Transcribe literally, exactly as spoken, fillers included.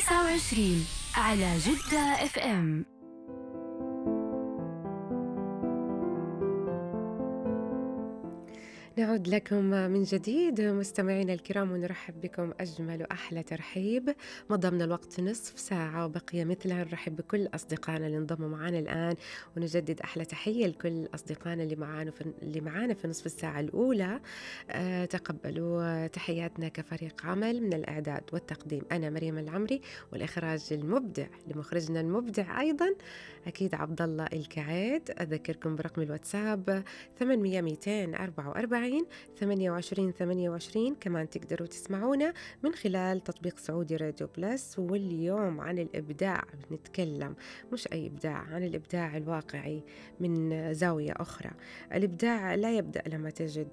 تسعة وعشرين على جدة اف ام. نعود لكم من جديد مستمعينا الكرام ونرحب بكم أجمل وأحلى ترحيب. مضى من الوقت نصف ساعة وبقي مثلها. نرحب بكل أصدقائنا اللي انضموا معنا الآن ونجدد أحلى تحية لكل أصدقائنا اللي معانا في اللي معانا في نصف الساعة الأولى. أه تقبلوا تحياتنا كفريق عمل من الإعداد والتقديم، أنا مريم العمري، والإخراج المبدع لمخرجنا المبدع أيضا أكيد عبد الله الكعيد. أذكركم برقم الواتساب ثمانمية مئتين وأربعة وأربعين ثمانية وعشرين ثمانية وعشرين. كمان تقدروا تسمعونا من خلال تطبيق سعودي راديو بلس. واليوم عن الإبداع بنتكلم، مش أي إبداع، عن الإبداع الواقعي من زاوية أخرى. الإبداع لا يبدأ لما تجد